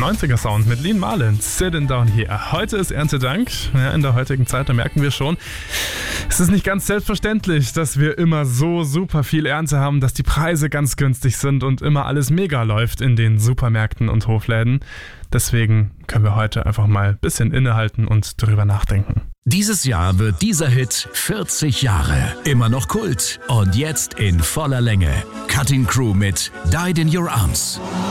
90er Sound mit Lean Marlin, Sitting Down Here. Heute ist Erntedank. Ja, in der heutigen Zeit, da merken wir schon, es ist nicht ganz selbstverständlich, dass wir immer so super viel Ernte haben, dass die Preise ganz günstig sind und immer alles mega läuft in den Supermärkten und Hofläden. Deswegen können wir heute einfach mal ein bisschen innehalten und drüber nachdenken. Dieses Jahr wird dieser Hit 40 Jahre. Immer noch Kult. Und jetzt in voller Länge. Cutting Crew mit Died in Your Arms.